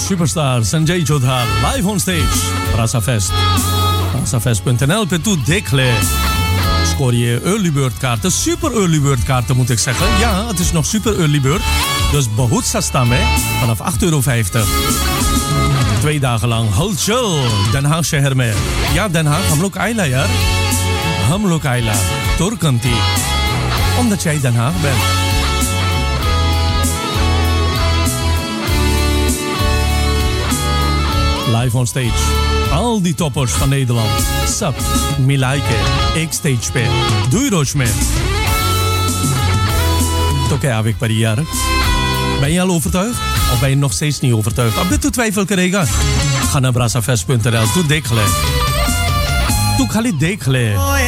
सुपरस्टार Sanjay Chaudhar live on stage. Brasafest. Brasafest.nl पे तू देख ले. Scoor je early bird kaarten, super early bird kaarten moet ik zeggen. Ja, het is nog super early bird. Dus बहुत सस्ता में vanaf €8,50. 2 dagen lang Hulchel, Den Haag शहर में. Ja, Den Haag, हम लोग आइला यार. हम लोग आइला. Torkanti. Omdat jij Den Haag bent. Live on stage. Al die toppers van Nederland. Sap, Milaike, X-Stage पे. Doei Roos में. तो क्या आवेग परी यार? Ben je al overtuigd? Of ben je nog steeds niet overtuigd? Ab dit toe twijfel करेगा. Ga naar brasafest.nl. Toe देख ले. Toe खाली देख ले.